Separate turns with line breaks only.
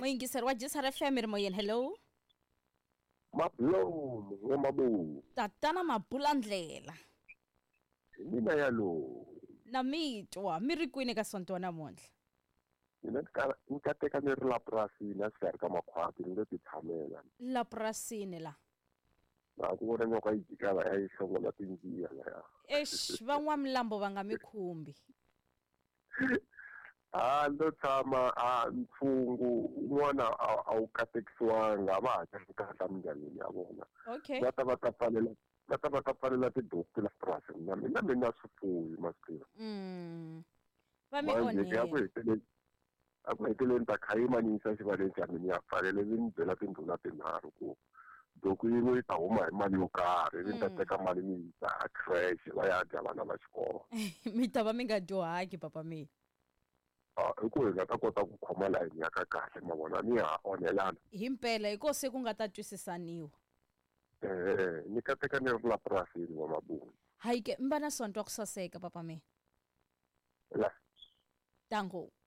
Moyingiseri wa Jisara FM ri moyeni. Hello.
Mablo, Mabu.
Tatana Mabula Ndlela.
Mina yalo.
Na mitwa mi ri kwini ka sonto namuntlha?
Nika teka ni ri la purasini na swi ka makhwati ni le ti tshamela.
La purasini la.
Na ku vona nyoka yi jikala ya yi hlongola tinjiya la.
Van'wamilambo va nga mi khumbi.
Ndo tshama mfungu un'wana a wu katekisiwanga va ha kahlekahla mindyanini ya vona.
Okay.
Va ta va ta pfalela tidokti la purasini na mina swifuwi masiku.
Va mi onhela.
A ku heteleni ta khayimanisa xivaleni xa mina ya pfalele ni byela tindhuna tinharhu ku doko yin'we yi ta huma hi mali yo karhi ni ta teka mali ni yisa a crash va ya dya vana va xikolo.
Mi ta va mi nga dyohaki papa mi.
I ku hi nga ta kota ku khoma layini ya ka kahle mavona ni ha onhelana.
Hi mpela hi ko se ku nga ta twisisaniwa.
Ni ka teka ni ri la purasini wa Mabunda.
Hayi ke mba na sonto ku saseka papa mi.
La.
Tango.